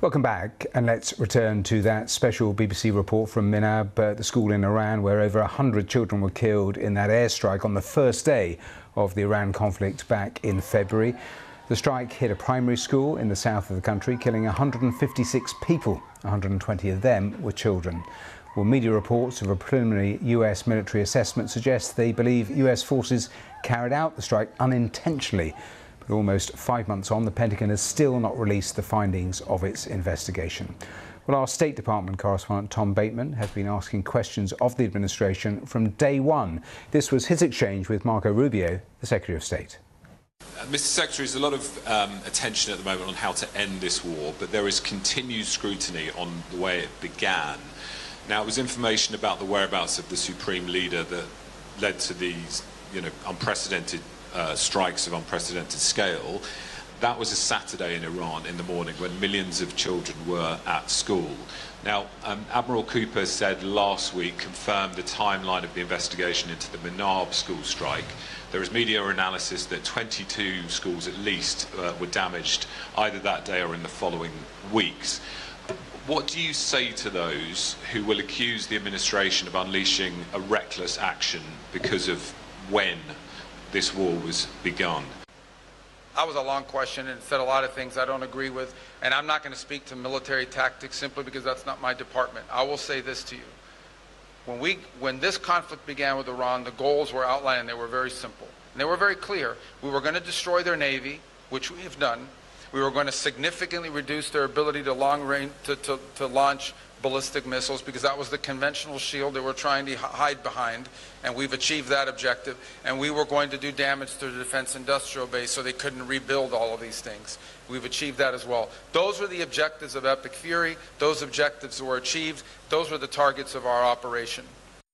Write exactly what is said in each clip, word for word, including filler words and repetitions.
Welcome back, and let's return to that special B B C report from Minab, uh, the school in Iran where over one hundred children were killed in that airstrike on the first day of the Iran conflict back in February. The strike hit a primary school in the south of the country, killing one hundred fifty-six people. one hundred twenty of them were children. Well, media reports of a preliminary U S military assessment suggest they believe U S forces carried out the strike unintentionally. But almost five months on, the Pentagon has still not released the findings of its investigation. Well, our State Department correspondent Tom Bateman has been asking questions of the administration from day one. This was his exchange with Marco Rubio, the Secretary of State. Uh, Mister Secretary, there's a lot of um, attention at the moment on how to end this war, but there is continued scrutiny on the way it began. Now, it was information about the whereabouts of the Supreme Leader that led to these, you know, unprecedented Uh, strikes of unprecedented scale. That was a Saturday in Iran in the morning when millions of children were at school. Now, um, Admiral Cooper said last week, confirmed the timeline of the investigation into the Minab school strike. There is media analysis that twenty-two schools at least uh, were damaged either that day or in the following weeks. What do you say to those who will accuse the administration of unleashing a reckless action because of when this war was begun? That was a long question and said a lot of things I don't agree with, and I'm not going to speak to military tactics simply because that's not my department. I will say this to you. When we, when this conflict began with Iran, the goals were outlined and they were very simple. And they were very clear. We were going to destroy their navy, which we have done. We were going to significantly reduce their ability to long range, to, to, to launch ballistic missiles, because that was the conventional shield they were trying to hide behind, and we've achieved that objective. And we were going to do damage to the defense industrial base so they couldn't rebuild all of these things. We've achieved that as well. Those were the objectives of Epic Fury. Those objectives were achieved. Those were the targets of our operation.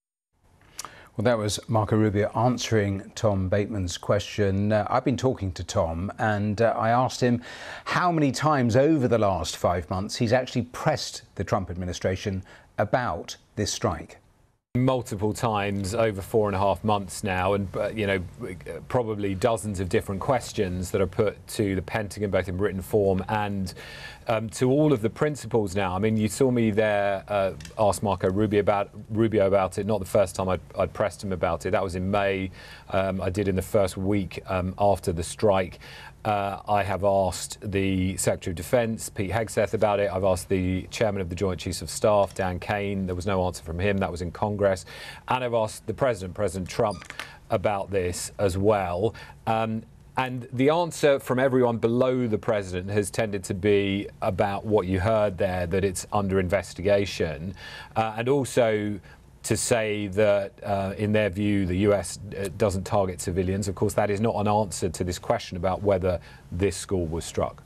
Well, that was Marco Rubio answering Tom Bateman's question. Uh, I've been talking to Tom, and uh, I asked him how many times over the last five months he's actually pressed the Trump administration about this strike. Multiple times over four and a half months now, and uh, you know, probably dozens of different questions that are put to the Pentagon, both in written form and um, to all of the principals now. I mean, you saw me there uh, ask Marco Rubio about Rubio about it. Not the first time I'd, I'd pressed him about it. That was in May. Um, I did in the first week um, after the strike. Uh, I have asked the Secretary of Defence, Pete Hegseth, about it. I've asked the Chairman of the Joint Chiefs of Staff, Dan Kane. There was no answer from him. That was in Congress. And I've asked the President, President Trump, about this as well. Um, and the answer from everyone below the President has tended to be about what you heard there, that it's under investigation. Uh, and also to say that, uh, in their view, the U S doesn't target civilians. Of course, that is not an answer to this question about whether this school was struck.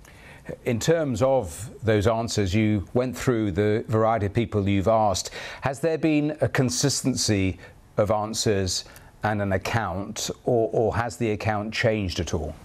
In terms of those answers, you went through the variety of people you've asked. Has there been a consistency of answers and an account, or, or has the account changed at all?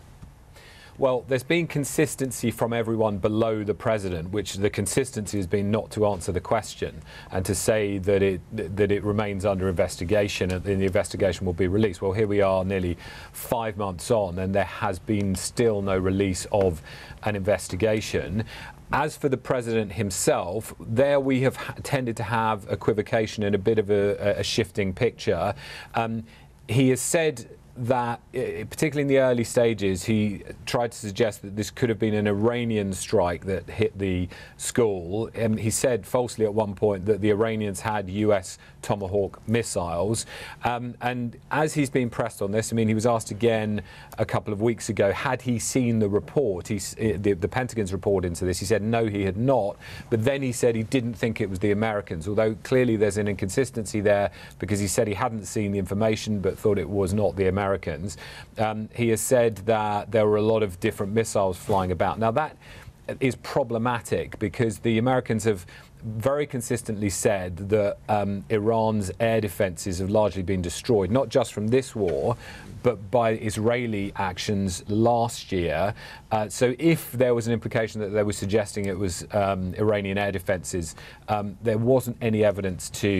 Well, there's been consistency from everyone below the President, which the consistency has been not to answer the question and to say that it that it remains under investigation and the investigation will be released. Well, here we are nearly five months on and there has been still no release of an investigation. As for the President himself, there we have tended to have equivocation and a bit of a, a shifting picture. Um, he has said that, particularly in the early stages, he tried to suggest that this could have been an Iranian strike that hit the school. And he said falsely at one point that the Iranians had U S Tomahawk missiles. Um, and as he's been pressed on this, I mean, he was asked again a couple of weeks ago, had he seen the report, he's, the, the Pentagon's report into this? He said no, he had not. But then he said he didn't think it was the Americans, although clearly there's an inconsistency there because he said he hadn't seen the information but thought it was not the Americans. Americans. Um, he has said that there were a lot of different missiles flying about. Now that is problematic because the Americans have very consistently said that um, Iran's air defences have largely been destroyed, not just from this war, but by Israeli actions last year. Uh, so if there was an implication that they were suggesting it was um, Iranian air defences, um, there wasn't any evidence to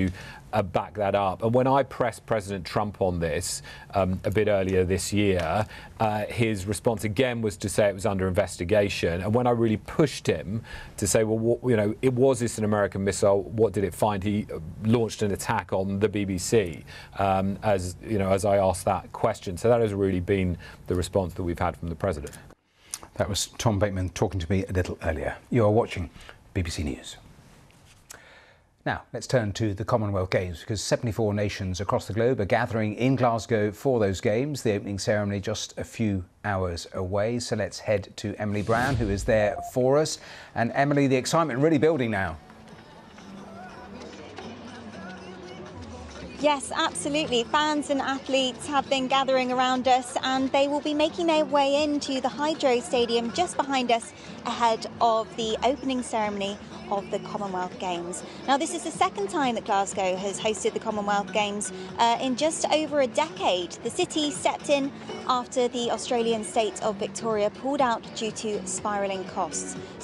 uh, back that up. And when I pressed President Trump on this um, a bit earlier this year, uh, his response again was to say it was under investigation. And when I really pushed him to say, well, what, you know, it was this an American missile? What did it find? He launched an attack on the B B C um, as you know, as I asked that question. So that has really been the response that we've had from the president. That was Tom Bateman talking to me a little earlier. You are watching B B C News. Now, let's turn to the Commonwealth Games, because seventy-four nations across the globe are gathering in Glasgow for those games. The opening ceremony just a few hours away. So let's head to Emily Brown, who is there for us. And Emily, the excitement really building now. Yes, absolutely. Fans and athletes have been gathering around us, and they will be making their way into the Hydro Stadium just behind us ahead of the opening ceremony of the Commonwealth Games. Now, this is the second time that Glasgow has hosted the Commonwealth Games uh, in just over a decade. The city stepped in after the Australian state of Victoria pulled out due to spiralling costs.